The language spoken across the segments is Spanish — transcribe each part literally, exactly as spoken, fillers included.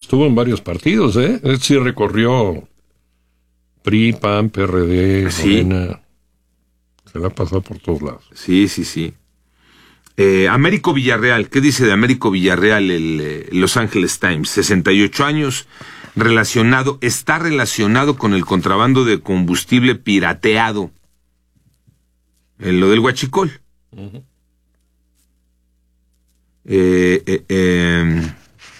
estuvo en varios partidos, ¿eh? Él sí recorrió P R I, P A N, P R D, sí. Morena. Se la ha pasado por todos lados. Sí, sí, sí. Eh, Américo Villarreal, ¿qué dice de Américo Villarreal el eh, Los Angeles Times? sesenta y ocho años, relacionado, está relacionado con el contrabando de combustible pirateado. En lo del huachicol. Uh-huh. Eh, eh, eh,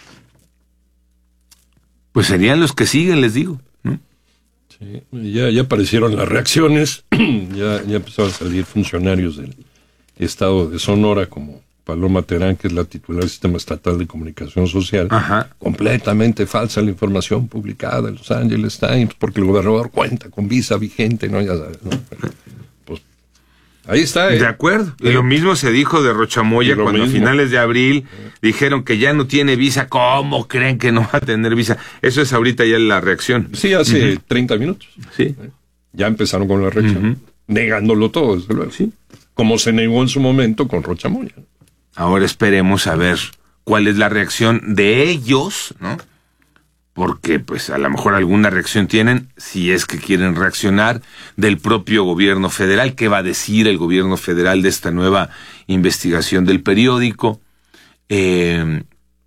pues serían los que siguen, les digo, ¿no? Sí, ya, ya aparecieron las reacciones, ya, ya empezaron a salir funcionarios del estado de Sonora, como Paloma Terán, que es la titular del Sistema Estatal de Comunicación Social. Ajá. Completamente falsa la información publicada en Los Angeles Times, porque el gobernador cuenta con visa vigente, ¿no? Ya sabes, ¿no? Pues ahí está. ¿eh? De acuerdo. Y ¿Eh? lo mismo se dijo de Rochamoya cuando mismo. a finales de abril ¿Eh? dijeron que ya no tiene visa. ¿Cómo creen que no va a tener visa? Eso es ahorita ya la reacción. Sí, hace uh-huh. treinta minutos. Sí. ¿Eh? Ya empezaron con la reacción. Uh-huh. Negándolo todo, desde luego. Sí. Como se negó en su momento con Rochamoya. Ahora esperemos a ver cuál es la reacción de ellos, ¿no? Porque pues a lo mejor alguna reacción tienen, si es que quieren reaccionar, del propio gobierno federal. ¿Qué va a decir el gobierno federal de esta nueva investigación del periódico? Eh,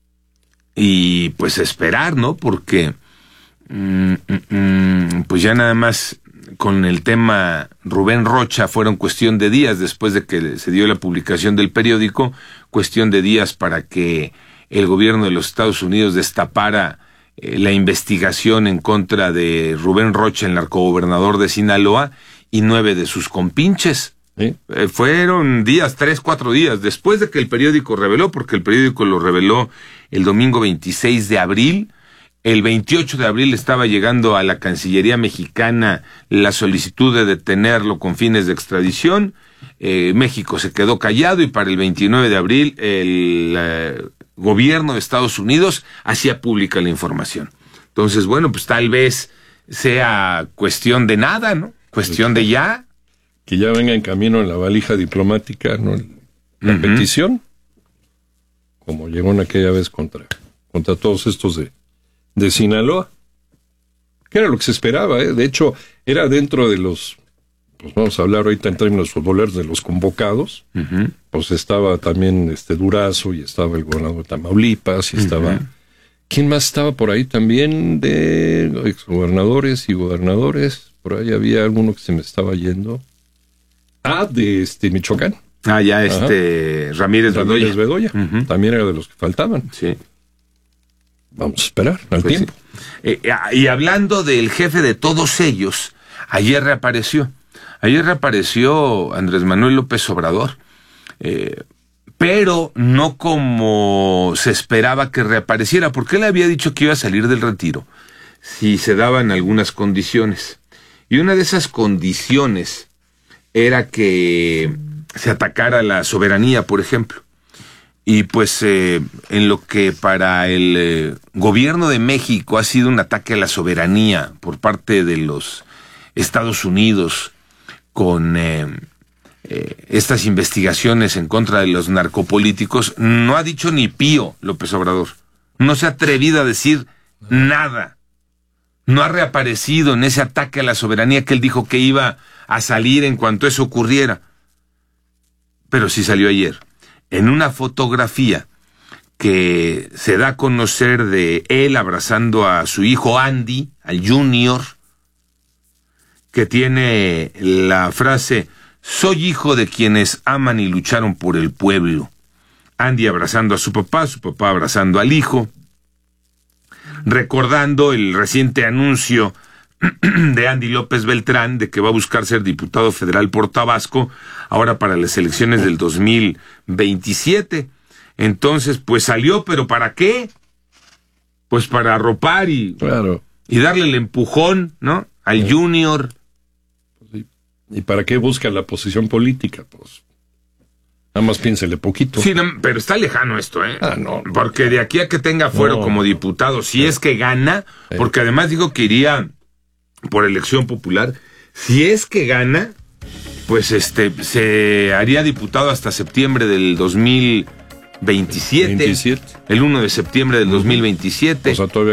y pues esperar, ¿no? Porque mm, mm, pues ya nada más con el tema Rubén Rocha fueron cuestión de días después de que se dio la publicación del periódico, cuestión de días para que el gobierno de los Estados Unidos destapara eh, la investigación en contra de Rubén Rocha, el narcogobernador de Sinaloa, y nueve de sus compinches. ¿Sí? Eh, fueron días, tres, cuatro días, después de que el periódico reveló, porque el periódico lo reveló el domingo veintiséis de abril, el veintiocho de abril estaba llegando a la Cancillería mexicana la solicitud de detenerlo con fines de extradición. Eh, México se quedó callado y para el veintinueve de abril el eh, gobierno de Estados Unidos hacía pública la información. Entonces, bueno, pues tal vez sea cuestión de nada, ¿no? Cuestión de ya. Que ya venga en camino en la valija diplomática, ¿no? La uh-huh. petición, como llegó en aquella vez contra, contra todos estos de de Sinaloa, que era lo que se esperaba, ¿eh? De hecho, era dentro de los, pues vamos a hablar ahorita en términos futboleros, de los convocados. Uh-huh. Pues estaba también este Durazo, y estaba el gobernador de Tamaulipas, y estaba, uh-huh. ¿quién más estaba por ahí también? De exgobernadores y gobernadores, por ahí había alguno que se me estaba yendo. Ah, de este Michoacán. Ah, ya este Ajá. Ramírez Bedoya. Ramírez Bedoya, uh-huh. también era de los que faltaban. Sí. Vamos a esperar al pues tiempo. Sí. Eh, y hablando del jefe de todos ellos, ayer reapareció. Ayer reapareció Andrés Manuel López Obrador. Eh, pero no como se esperaba que reapareciera, porque él había dicho que iba a salir del retiro si se daban algunas condiciones. Y una de esas condiciones era que se atacara la soberanía, por ejemplo. Y pues eh, en lo que para el eh, gobierno de México ha sido un ataque a la soberanía por parte de los Estados Unidos con eh, eh, estas investigaciones en contra de los narcopolíticos, no ha dicho ni pío López Obrador. No se ha atrevido a decir nada. No ha reaparecido en ese ataque a la soberanía que él dijo que iba a salir en cuanto eso ocurriera. Pero sí salió ayer. En una fotografía que se da a conocer de él abrazando a su hijo Andy, al Junior, que tiene la frase, soy hijo de quienes aman y lucharon por el pueblo. Andy abrazando a su papá, su papá abrazando al hijo, recordando el reciente anuncio de Andy López Beltrán de que va a buscar ser diputado federal por Tabasco ahora para las elecciones del dos mil veintisiete. Entonces, pues salió, pero ¿para qué? Pues para arropar y, claro. y darle el empujón, ¿no? Al sí. Junior. ¿Y para qué busca la posición política? Pues nada más piénsele poquito. Sí, no, pero está lejano esto, ¿eh? Ah, no. Porque de aquí a que tenga fuero no. como diputado, si sí. es que gana, sí. porque además dijo que iría por elección popular, si es que gana, pues este se haría diputado hasta septiembre del dos mil veintisiete. veintisiete. El uno de septiembre del uh-huh. dos mil veintisiete. O sea, todavía